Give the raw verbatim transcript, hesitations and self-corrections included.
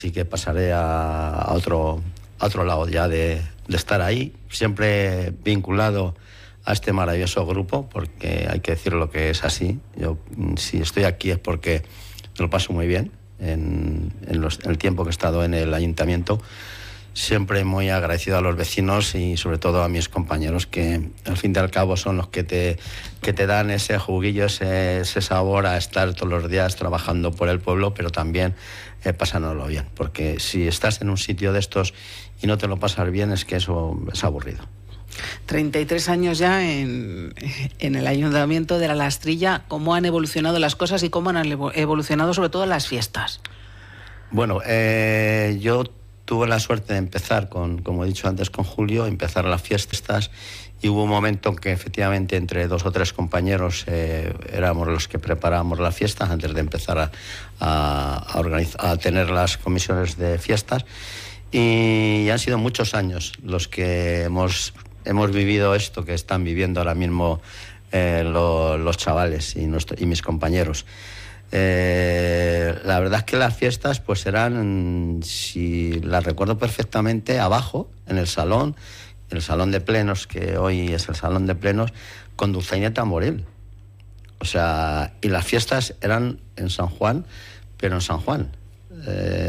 Así que pasaré a, a, otro, a otro lado ya de, de estar ahí, siempre vinculado a este maravilloso grupo, porque hay que decir lo que es así. Yo, si estoy aquí es porque me lo paso muy bien en, en, los, en el tiempo que he estado en el ayuntamiento. Siempre muy agradecido a los vecinos y sobre todo a mis compañeros, que al fin y al cabo son los que te, que te dan ese juguillo, ese, ese sabor a estar todos los días trabajando por el pueblo, pero también eh, pasándolo bien, porque si estás en un sitio de estos y no te lo pasas bien, es que eso es aburrido. treinta y tres años ya en, en el Ayuntamiento de La Lastrilla. ¿Cómo han evolucionado las cosas y cómo han evolucionado sobre todo las fiestas? Bueno, eh, yo tuve la suerte de empezar, con, como he dicho antes, con Julio, empezar las fiestas, y hubo un momento en que efectivamente entre dos o tres compañeros eh, éramos los que preparábamos las fiestas antes de empezar a, a, a, organizar, a tener las comisiones de fiestas, y han sido muchos años los que hemos, hemos vivido esto que están viviendo ahora mismo eh, lo, los chavales y, nuestro, y mis compañeros. Eh, la verdad es que las fiestas pues eran, si las recuerdo perfectamente, abajo, en el salón, en el salón de plenos, que hoy es el salón de plenos, con dulzaina y tamboril. O sea, y las fiestas eran en San Juan, pero en San Juan. Eh,